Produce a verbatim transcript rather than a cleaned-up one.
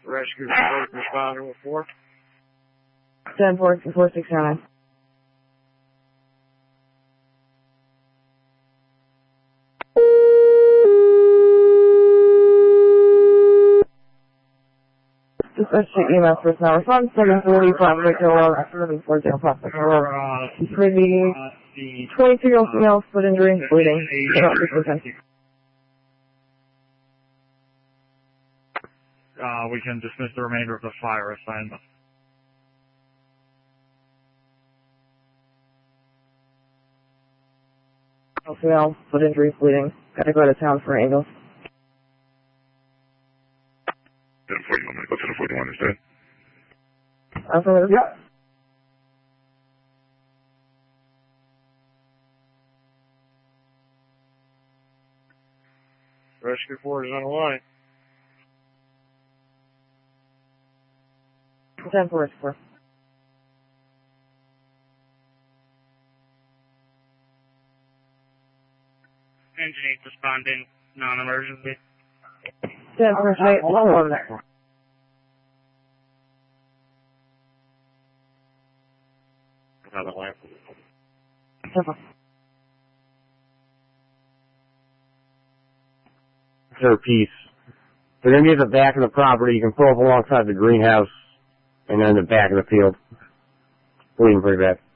Rescue report, responder with four. ten four, four six nine. Dispatching E M S personnel response, seven forty, five Victor, after four zero Prospect Road. For the twenty-two-year-old female, foot injury, bleeding, cannot be presented. Uh, we can dismiss the remainder of the fire assignment. Female, foot injury, bleeding, gotta go to town for angles. ten forty-one, I'm gonna go to the forty-one instead. Affirmative. Yeah. Rescue four is on the line. ten four, four. Engine eight responding, non-emergency. ten four, eight, one one there. Another lamp. Sir, peace. We're going to be at the back of the property. You can pull up alongside the greenhouse and then the back of the field. Bleeding pretty bad.